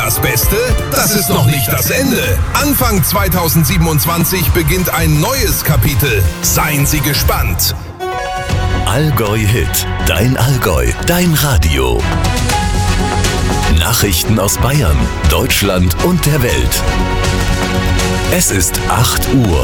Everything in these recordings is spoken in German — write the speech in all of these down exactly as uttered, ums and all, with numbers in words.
das Beste? Das ist noch nicht das Ende. Anfang zweitausendsiebenundzwanzig beginnt ein neues Kapitel. Seien Sie gespannt. Allgäu Hit, dein Allgäu, dein Radio. Nachrichten aus Bayern, Deutschland und der Welt. Es ist acht Uhr.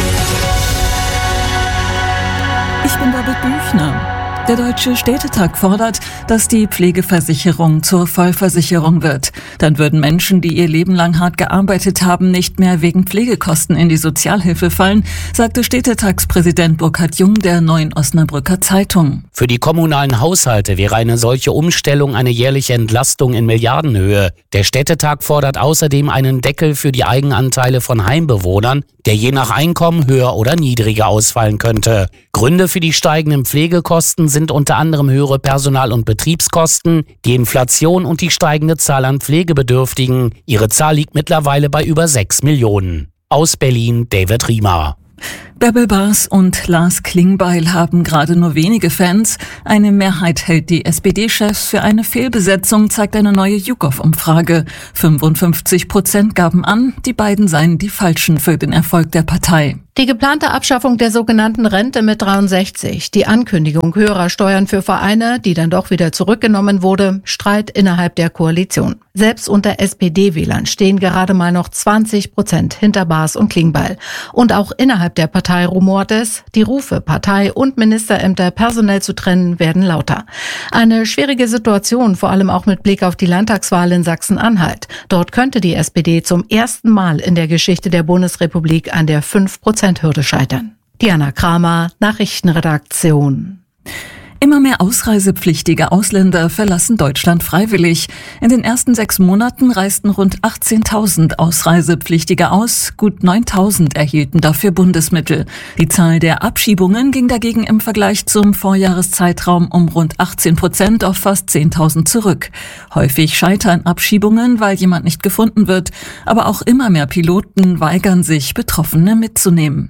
Ich bin Babette Büchner. Der Deutsche Städtetag fordert, dass die Pflegeversicherung zur Vollversicherung wird. Dann würden Menschen, die ihr Leben lang hart gearbeitet haben, nicht mehr wegen Pflegekosten in die Sozialhilfe fallen, sagte Städtetagspräsident Burkhard Jung der Neuen Osnabrücker Zeitung. Für die kommunalen Haushalte wäre eine solche Umstellung eine jährliche Entlastung in Milliardenhöhe. Der Städtetag fordert außerdem einen Deckel für die Eigenanteile von Heimbewohnern, der je nach Einkommen höher oder niedriger ausfallen könnte. Gründe für die steigenden Pflegekosten sind unter anderem höhere Personal- und Betriebskosten, die Inflation und die steigende Zahl an Pflegebedürftigen. Ihre Zahl liegt mittlerweile bei über sechs Millionen. Aus Berlin, David Riemer. Bärbel Bas und Lars Klingbeil haben gerade nur wenige Fans. Eine Mehrheit hält die S P D-Chefs für eine Fehlbesetzung, zeigt eine neue YouGov-Umfrage. fünfundfünfzig Prozent gaben an, die beiden seien die Falschen für den Erfolg der Partei. Die geplante Abschaffung der sogenannten Rente mit dreiundsechzig, die Ankündigung höherer Steuern für Vereine, die dann doch wieder zurückgenommen wurde, Streit innerhalb der Koalition. Selbst unter S P D-Wählern stehen gerade mal noch zwanzig Prozent hinter Bas und Klingbeil. Und auch innerhalb der Partei rumort es, die Rufe, Partei und Ministerämter personell zu trennen, werden lauter. Eine schwierige Situation, vor allem auch mit Blick auf die Landtagswahl in Sachsen-Anhalt. Dort könnte die S P D zum ersten Mal in der Geschichte der Bundesrepublik an der fünf Prozent Hürde scheitern. Diana Kramer, Nachrichtenredaktion. Immer mehr ausreisepflichtige Ausländer verlassen Deutschland freiwillig. In den ersten sechs Monaten reisten rund achtzehntausend Ausreisepflichtige aus, gut neuntausend erhielten dafür Bundesmittel. Die Zahl der Abschiebungen ging dagegen im Vergleich zum Vorjahreszeitraum um rund achtzehn Prozent auf fast zehntausend zurück. Häufig scheitern Abschiebungen, weil jemand nicht gefunden wird, aber auch immer mehr Piloten weigern sich, Betroffene mitzunehmen.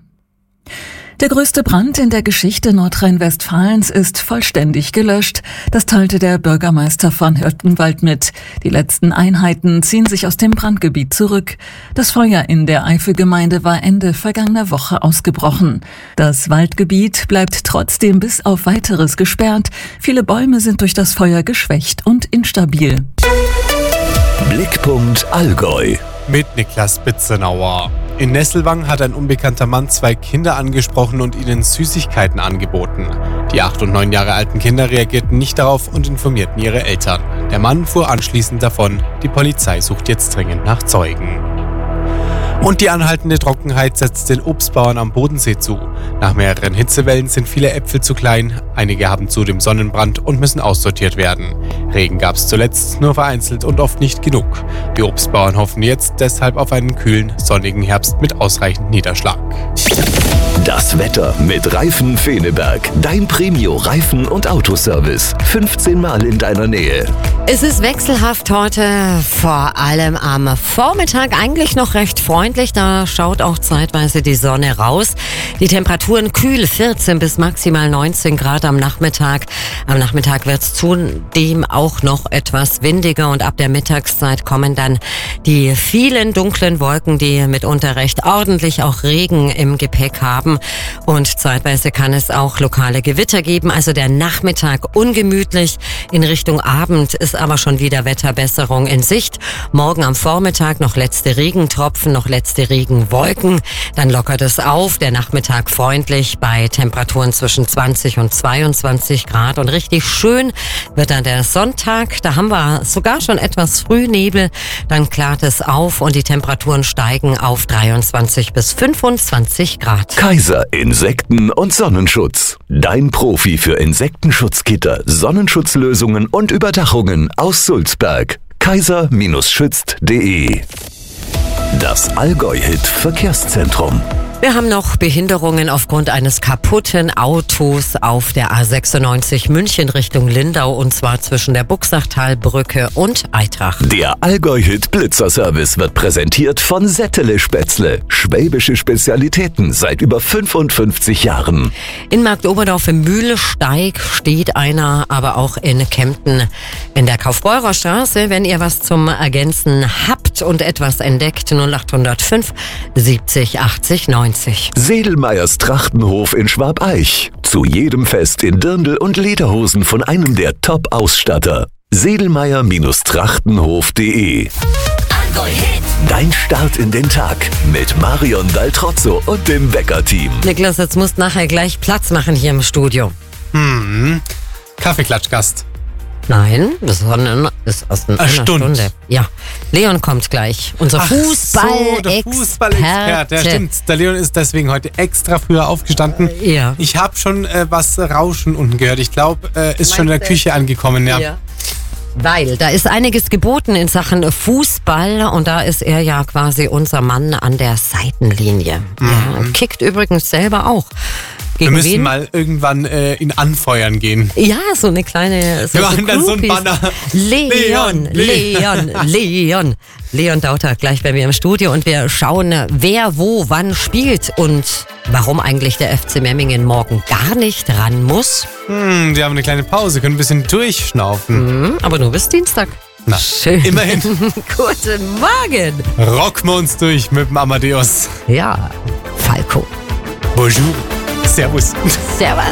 Der größte Brand in der Geschichte Nordrhein-Westfalens ist vollständig gelöscht. Das teilte der Bürgermeister von Hürtgenwald mit. Die letzten Einheiten ziehen sich aus dem Brandgebiet zurück. Das Feuer in der Eifelgemeinde war Ende vergangener Woche ausgebrochen. Das Waldgebiet bleibt trotzdem bis auf Weiteres gesperrt. Viele Bäume sind durch das Feuer geschwächt und instabil. Blickpunkt Allgäu. Mit Niklas Bitzenauer. In Nesselwang hat ein unbekannter Mann zwei Kinder angesprochen und ihnen Süßigkeiten angeboten. Die acht und neun Jahre alten Kinder reagierten nicht darauf und informierten ihre Eltern. Der Mann fuhr anschließend davon. Die Polizei sucht jetzt dringend nach Zeugen. Und die anhaltende Trockenheit setzt den Obstbauern am Bodensee zu. Nach mehreren Hitzewellen sind viele Äpfel zu klein, einige haben zudem Sonnenbrand und müssen aussortiert werden. Regen gab es zuletzt, nur vereinzelt und oft nicht genug. Die Obstbauern hoffen jetzt deshalb auf einen kühlen, sonnigen Herbst mit ausreichend Niederschlag. Das Wetter mit Reifen Feneberg. Dein Premio-Reifen- und Autoservice. fünfzehn Mal in deiner Nähe. Es ist wechselhaft heute, vor allem am Vormittag eigentlich noch recht freundlich. Da schaut auch zeitweise die Sonne raus. Die Temperaturen kühl, vierzehn bis maximal neunzehn Grad am Nachmittag. Am Nachmittag wird es zudem auch noch etwas windiger und ab der Mittagszeit kommen dann die vielen dunklen Wolken, die mitunter recht ordentlich auch Regen im Gepäck haben. Und zeitweise kann es auch lokale Gewitter geben. Also der Nachmittag ungemütlich. In Richtung Abend ist aber schon wieder Wetterbesserung in Sicht. Morgen am Vormittag noch letzte Regentropfen, noch letzte Regenwolken. Dann lockert es auf. Der Nachmittag freundlich bei Temperaturen zwischen zwanzig und zweiundzwanzig Grad. Und richtig schön wird dann der Sonntag. Da haben wir sogar schon etwas Frühnebel. Dann klart es auf und die Temperaturen steigen auf dreiundzwanzig bis fünfundzwanzig Grad. Kaiser Insekten- und Sonnenschutz. Dein Profi für Insektenschutzgitter, Sonnenschutzlösungen und Überdachungen aus Sulzberg. kaiser Schützt punkt de. Das Allgäu-Hit Verkehrszentrum. Wir haben noch Behinderungen aufgrund eines kaputten Autos auf der A sechsundneunzig München Richtung Lindau, und zwar zwischen der Buxachtalbrücke und Eitrach. Der Allgäu-Hit Blitzerservice wird präsentiert von Settele Spätzle. Schwäbische Spezialitäten seit über fünfundfünfzig Jahren. In Marktoberdorf im Mühlsteig steht einer, aber auch in Kempten in der Kaufbeurer Straße. Wenn ihr was zum Ergänzen habt und etwas entdeckt, null acht null fünf siebzig achtzig neunzig. Sedelmeyers Trachtenhof in Schwabeich. Zu jedem Fest in Dirndl und Lederhosen von einem der Top-Ausstatter. sedelmeyer Trachtenhof punkt de. Dein Start in den Tag mit Marion Daltrozzo und dem Wecker-Team. Niklas, jetzt musst nachher gleich Platz machen hier im Studio. Hm, Kaffeeklatschgast. Nein, das ist eine, das ist aus einer Eine Stunde. Stunde. Ja, Leon kommt gleich. Unser Ach Fußball so, der Fußballexperte. Ja, stimmt. Der Leon ist deswegen heute extra früher aufgestanden. Ja. Ich habe schon äh, was Rauschen unten gehört. Ich glaube, äh, ist schon in der du? Küche angekommen. Ja. Ja. Weil da ist einiges geboten in Sachen Fußball, und da ist er ja quasi unser Mann an der Seitenlinie. Mhm. Ja, kickt übrigens selber auch. Gegen Wir müssen wen? mal irgendwann äh, ihn anfeuern gehen. Ja, so eine kleine... So Wir machen dann so ein Groupies. Banner. Leon, Leon, Leon. Leon Dauter gleich bei mir im Studio, und wir schauen, wer wo wann spielt und warum eigentlich der F C Memmingen morgen gar nicht ran muss. Hm, wir haben eine kleine Pause, können ein bisschen durchschnaufen. Mhm, aber nur bis Dienstag. Na, Schön. immerhin. Guten Morgen. Rocken wir uns durch mit dem Amadeus. Ja, Falco. Bonjour. Servus. Servus.